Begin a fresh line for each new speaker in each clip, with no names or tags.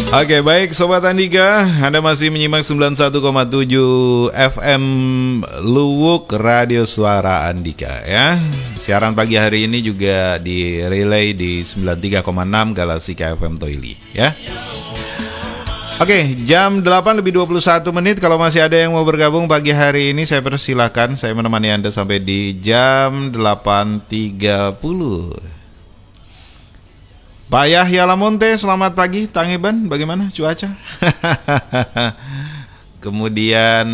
Oke, baik Sobat Andika, Anda masih menyimak 91,7 FM Luwuk Radio Suara Andika ya. Siaran pagi hari ini juga di relay di 93,6 Galasika FM Toili ya. Oke, jam 8:21. Kalau masih ada yang mau bergabung pagi hari ini, saya persilahkan. Saya menemani Anda sampai di jam 8.30. Pak Yahya Lamonte, selamat pagi. Tangiban, bagaimana cuaca? Kemudian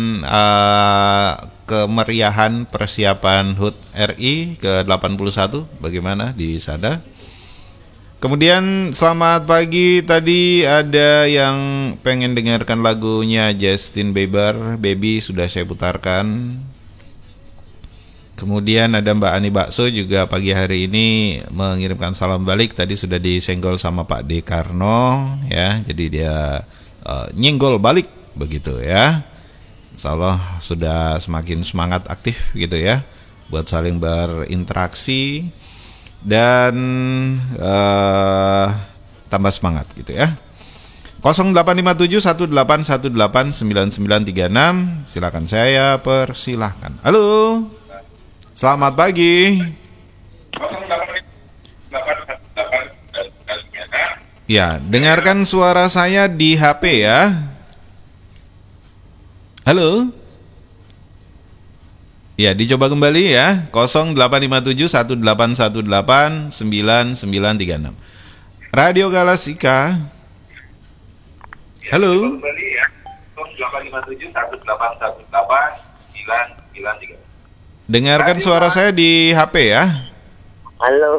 kemeriahan persiapan HUT RI ke-81, bagaimana di sana? Kemudian selamat pagi, tadi ada yang pengen dengarkan lagunya Justin Bieber, Baby, sudah saya putarkan. Kemudian ada Mbak Ani Bakso juga pagi hari ini mengirimkan salam balik. Tadi sudah disenggol sama Pak Dekarno ya, jadi dia nyenggol balik begitu ya. Insyaallah sudah semakin semangat aktif gitu ya, buat saling berinteraksi dan tambah semangat gitu ya. 085718189936, silakan, saya persilahkan. Halo. Selamat pagi. Ya, dengarkan suara saya di HP ya. Halo. Ya, dicoba kembali ya. 085718189936. Radio Galasika. Halo. 085718189936. Dengarkan suara saya di HP ya.
Halo.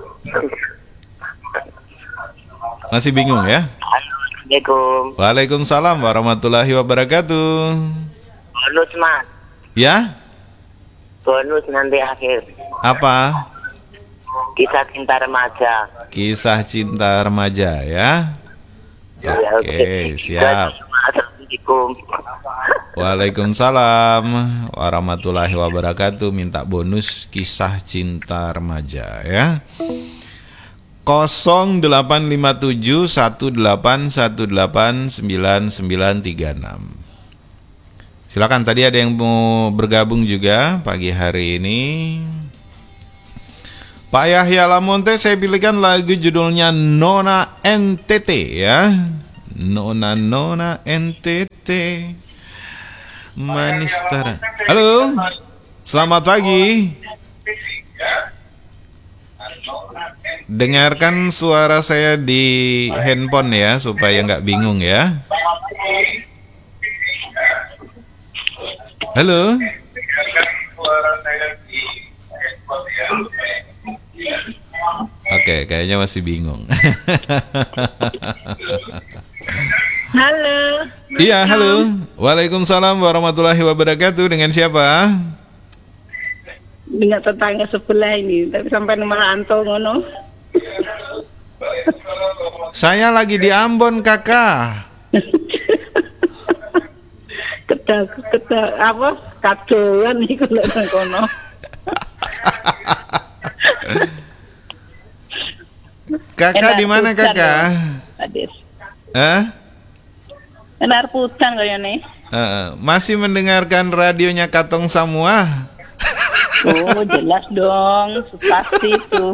Masih bingung ya?
Assalamualaikum.
Waalaikumsalam warahmatullahi wabarakatuh.
Bonus mas.
Ya?
Bonus nanti akhir.
Apa?
Kisah cinta remaja.
Kisah cinta remaja ya?
Ya,
Oke, siap.
Assalamualaikum.
Waalaikumsalam warahmatullahi wabarakatuh. Minta bonus kisah cinta remaja ya. 085718189936. Silakan, tadi ada yang mau bergabung juga pagi hari ini. Pak Yahya Lamonte, saya pilihkan lagu judulnya Nona NTT ya. Nona NTT manis tara. Halo, selamat pagi. Dengarkan suara saya di handphone ya, supaya nggak bingung ya. Halo. Oke, kayaknya masih bingung.
Halo.
Iya, halo. Waalaikumsalam warahmatullahi wabarakatuh. Dengan siapa?
Dengan tetangga sebelah ini, tapi sampai nomor Anto ngono.
Saya lagi di Ambon, Kakak.
Apa? Kadoan iku lek nang kono.
Kakak di mana, Kakak?
Adis.
Hah?
Enar putan kayaknya.
Masih mendengarkan radionya Katong Samua?
Oh, jelas dong, pasti itu.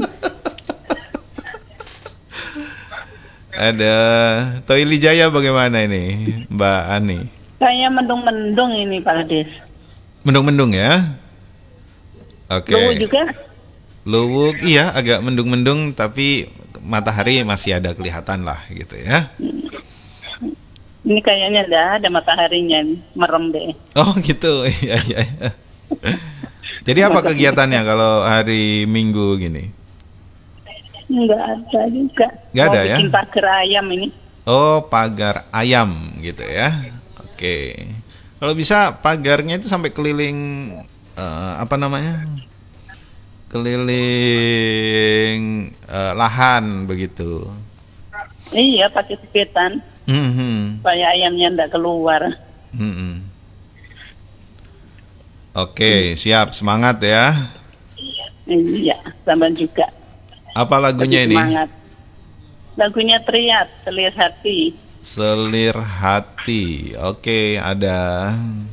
Ada Toili Jaya, bagaimana ini, Mbak Ani?
Kayaknya mendung-mendung ini, Pak Adis.
Mendung-mendung ya? Oke.
Luwuk juga?
Luwuk, iya, agak mendung-mendung, tapi matahari masih ada kelihatan lah gitu ya.
Ini kayaknya ada mataharinya, merem deh.
Oh gitu, iya. Jadi apa kegiatannya kalau hari Minggu gini?
Enggak ada juga.
Nggak ada ya?
Bikin pagar ayam ini.
Oh, pagar ayam gitu ya. Oke. Kalau bisa pagarnya itu sampai keliling keliling lahan begitu.
Iya, pakai sepetan. Supaya ayamnya enggak keluar.
Oke, siap, semangat ya.
Iya, sampean juga.
Apa lagunya ini?
Semangat. Lagunya Triat, Selir Hati.
Selir hati. Oke, ada.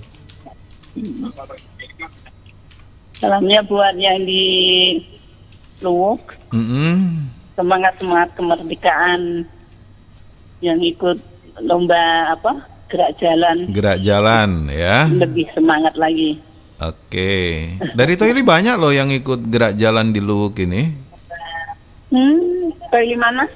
Salamnya buat yang di Luwuk. Semangat kemerdekaan yang ikut lomba gerak jalan
ya.
Lebih semangat lagi.
Oke. Dari Toili banyak loh yang ikut gerak jalan di Luwuk ini.
Toili mana?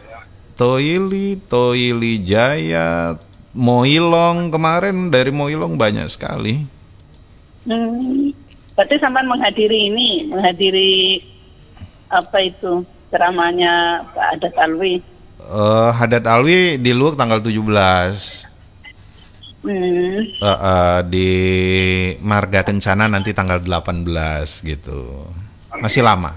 Toili Jaya, Moilong, kemarin dari Moilong banyak sekali.
Berarti sampai menghadiri apa itu ceramahnya Pak Haddad Alwi?
Haddad Alwi di Luwuk tanggal 17. Di Marga Kencana nanti tanggal 18 gitu. Masih lama.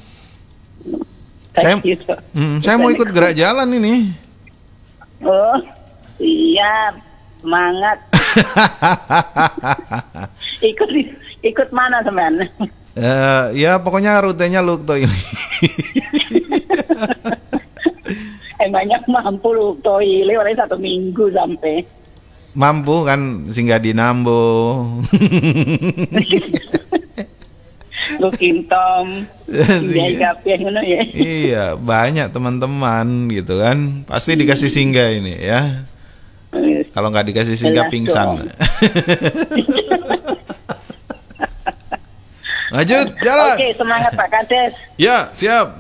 Saya mau ikut gerak jalan ini.
Oh, siap. Semangat. Ikut mana teman?
Ya pokoknya rutenya Luwuk Toili.
Emangnya mampu Luwuk Toili oleh 1 minggu sampai.
Mampu kan singgah di Nambo.
Lukintom. Ya.
Iya, banyak teman-teman gitu kan. Pasti dikasih singgah ini ya. Kalau nggak dikasih singgah pingsan. Lanjut, jalan.
Oke, semangat Pak Kades.
Ya, siap.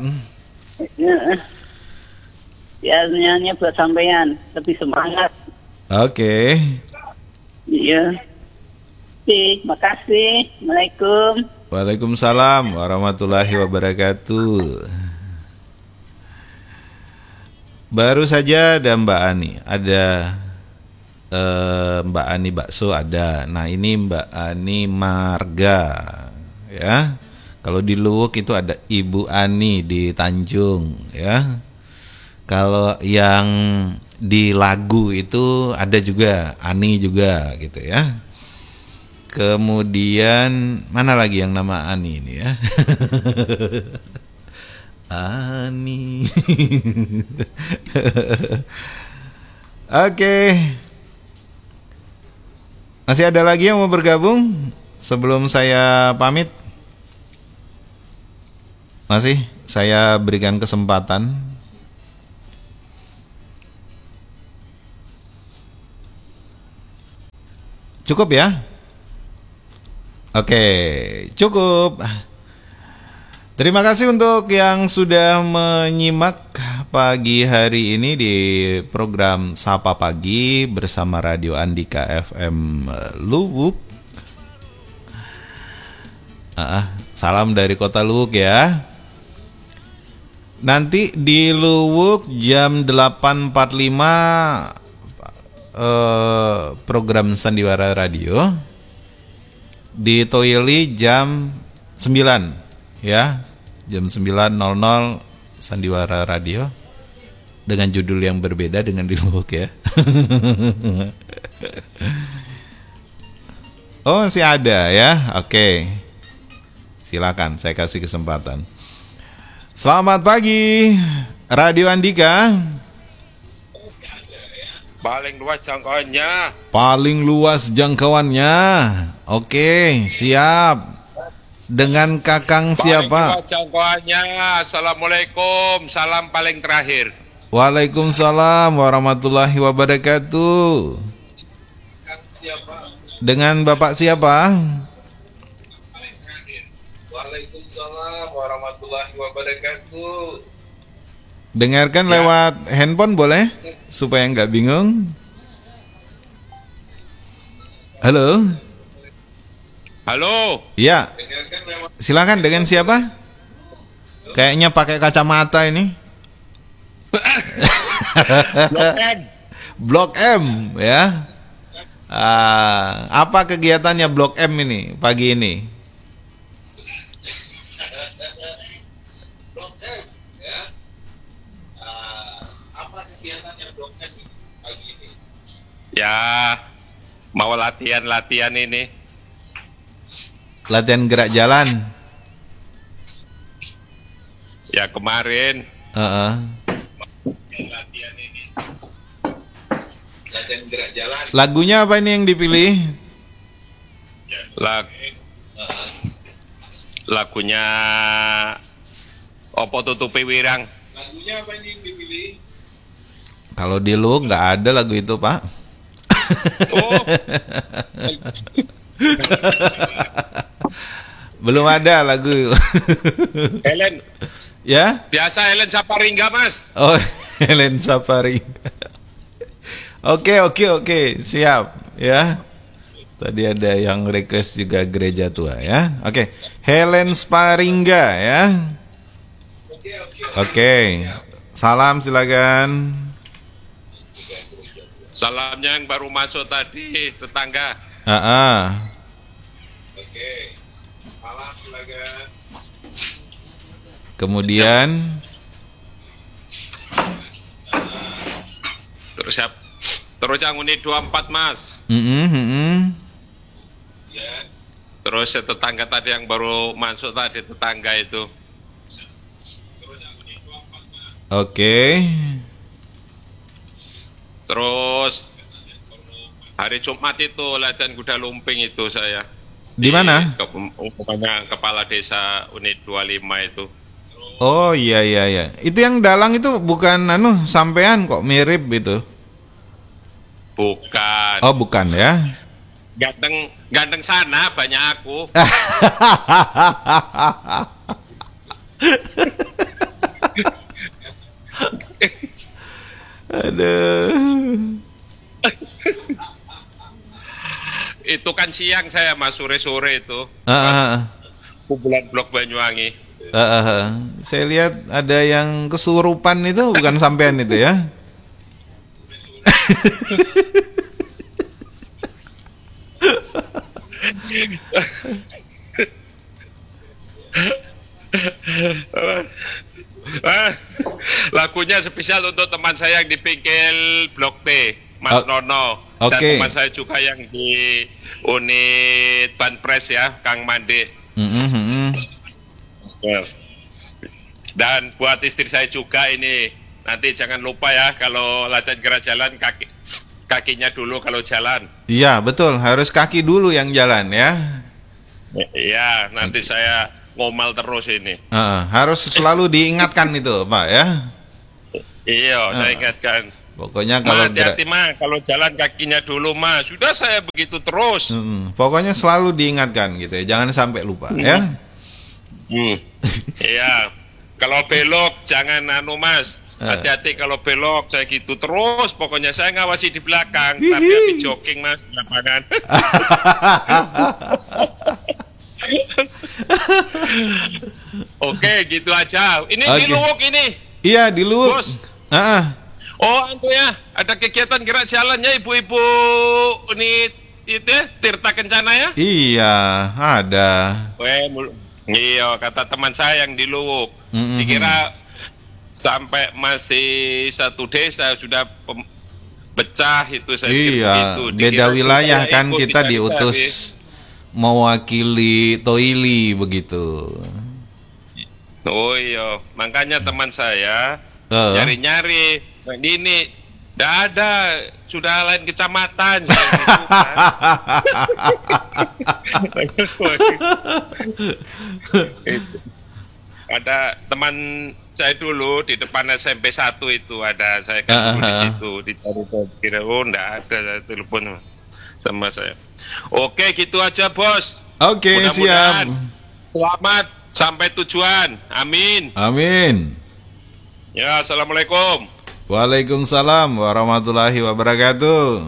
Nyanyi buat sampean, lebih semangat.
Oke.
Iya. Oke, makasih. Assalamualaikum.
Waalaikumsalam warahmatullahi wabarakatuh. Baru saja ada Mbak Ani, ada Mbak Ani bakso ada. Nah ini Mbak Ani marga, ya. Kalau di Luwuk itu ada Ibu Ani di Tanjung, ya. Kalau yang di Lagu itu ada juga Ani juga gitu ya. Kemudian mana lagi yang nama Ani ini ya? Ani. Oke. Masih ada lagi yang mau bergabung sebelum saya pamit? Masih saya berikan kesempatan. Cukup ya? Oke, cukup. Terima kasih untuk yang sudah menyimak pagi hari ini di program Sapa Pagi bersama Radio Andika FM Luwuk. Salam dari kota Luwuk ya. Nanti di Luwuk jam 8.45 program Sandiwara Radio. Di Toili jam 9 ya. Jam 9.00 Sandiwara Radio dengan judul yang berbeda dengan di Luwuk ya. Oh, masih ada ya. Oke. Silakan saya kasih kesempatan. Selamat pagi Radio Andika.
Paling luas jangkauannya.
Paling luas jangkauannya. Oke, siap. Dengan Kakang siapa?
Paling luas jangkauannya. Assalamualaikum. Salam paling terakhir.
Waalaikumsalam warahmatullahi wabarakatuh. Dengan Bapak siapa? Waalaikumsalam warahmatullahi wabarakatuh. Dengarkan lewat handphone boleh? Supaya nggak bingung. Halo.
Halo.
Ya. Silakan, dengan siapa? Kayaknya pakai kacamata ini.
Blok M.
Blok M ya. Apa kegiatannya Blok M ini pagi ini? Blok M ya. Apa kegiatannya Blok M ini pagi ini?
Ya, mau latihan ini.
Latihan gerak jalan.
Ya kemarin.
Latihan ini. Lagunya apa ini yang dipilih?
Lagunya Opo Tutupi Wirang.
Kalau di lu nggak ada lagu itu, Pak.
Oh,
Belum ada lagu.
Helen.
Ya?
Biasa Helen Saparingga, Mas.
Oh, Helen Safari. Oke, siap ya. Tadi ada yang request juga gereja tua ya. Oke, Helen Sparingga ya. Oke. Salam silakan.
Salamnya yang baru masuk tadi, tetangga.
Salam silakan. Kemudian
terus yang unit 24, Mas. Terus tetangga tadi yang baru masuk tadi, tetangga itu.
Oke.
Terus hari Jumat itu latihan kuda lumping itu saya.
Di mana?
Kepala desa unit 25 itu.
Oh iya. Itu yang dalang itu bukan sampean kok mirip itu.
Bukan.
Oh, bukan ya.
Ganteng sana banyak aku.
Aduh.
Itu kan siang saya, Mas, sore-sore itu. Kumpulan Blok Banyuwangi.
Saya lihat ada yang kesurupan itu bukan sampean itu ya.
Lagunya spesial untuk teman saya yang di pinggir Blok T, Mas Nono. Dan teman saya juga yang di unit Banpres ya, Kang Mande. Yes. Dan buat istri saya juga ini, nanti jangan lupa ya kalau latihan gerak jalan kakinya dulu kalau jalan.
Iya betul, harus kaki dulu yang jalan ya.
Iya, nanti saya ngomel terus ini.
Harus selalu diingatkan itu, Pak ya.
Iya, saya ingatkan.
Pokoknya kalau
hati-hati kalau jalan kakinya dulu, sudah saya begitu terus.
Pokoknya selalu diingatkan gitu ya, jangan sampai lupa ya.
Iya. Kalau belok jangan Mas. Hati-hati kalau belok saya gitu terus. Pokoknya saya ngawasi di belakang, tapi habis jogging Mas di lapangan. Oke, gitu aja. Ini di Luwuk ini.
Iya, di Luwuk.
Bos. Oh, itu ya. Ada kegiatan gerak jalannya ibu-ibu unit itu ya, Tirta Kencana ya?
Iya, ada.
Iya, kata teman saya yang di Luwuk. Dikira sampai masih satu desa sudah pecah itu saya
iya, beda wilayah kan kita diutus mewakili Toili begitu.
Oh iya, makanya teman saya nyari-nyari ini tidak ada, sudah lain kecamatan. Ada teman saya dulu di depan SMP 1 itu ada, saya kan di situ dicari, kira enggak ada, saya telepon sama saya. Oke, gitu aja bos.
Oke, siap.
Selamat sampai tujuan. Amin.
Amin.
Ya, assalamualaikum.
Waalaikumsalam warahmatullahi wabarakatuh.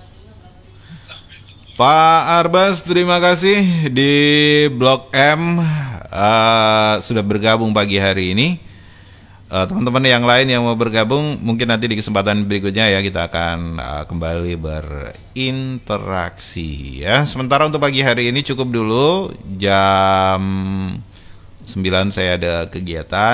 Pak Arbas, terima kasih di Blok M sudah bergabung pagi hari ini. Teman-teman yang lain yang mau bergabung mungkin nanti di kesempatan berikutnya ya kita akan kembali berinteraksi ya. Sementara untuk pagi hari ini cukup dulu, jam 9 saya ada kegiatan.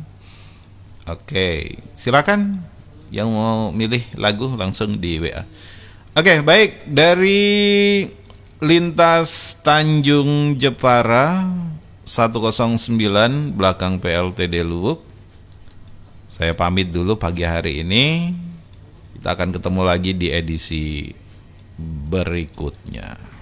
Oke, silakan yang mau milih lagu langsung di WA. Oke, baik, dari lintas Tanjung Jepara 109 belakang PLTD Luwuk. Saya pamit dulu pagi hari ini. Kita Kita akan ketemu lagi di edisi berikutnya.